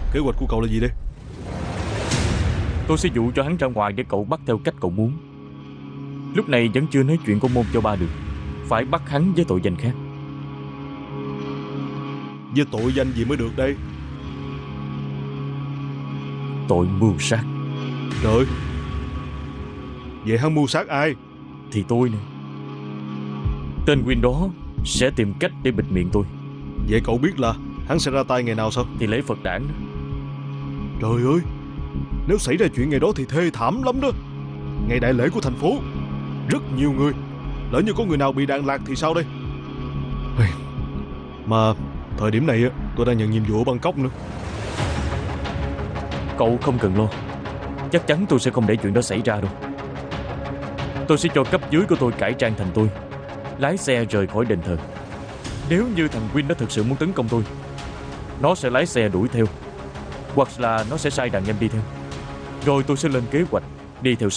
Kế hoạch của cậu là gì đây? Tôi sẽ dụ cho hắn ra ngoài để cậu bắt theo cách cậu muốn. Lúc này vẫn chưa nói chuyện của môn cho ba được. Phải bắt hắn với tội danh khác. Với tội danh gì mới được đây? Tội mưu sát. Trời, vậy hắn mưu sát ai? Thì tôi nè. Tên Win đó sẽ tìm cách để bịt miệng tôi. Vậy cậu biết là hắn sẽ ra tay ngày nào sao? Thì lễ Phật đản đó. Trời ơi, nếu xảy ra chuyện ngày đó thì thê thảm lắm đó. Ngày đại lễ của thành phố, rất nhiều người. Lỡ như có người nào bị đạn lạc thì sao đây? Mà thời điểm này tôi đang nhận nhiệm vụ ở Bangkok nữa. Cậu không cần lo. Chắc chắn tôi sẽ không để chuyện đó xảy ra đâu. Tôi sẽ cho cấp dưới của tôi cải trang thành tôi, lái xe rời khỏi đền thờ. Nếu như thằng Win nó thực sự muốn tấn công tôi, nó sẽ lái xe đuổi theo, hoặc là nó sẽ sai đàn em đi theo. Rồi tôi sẽ lên kế hoạch đi theo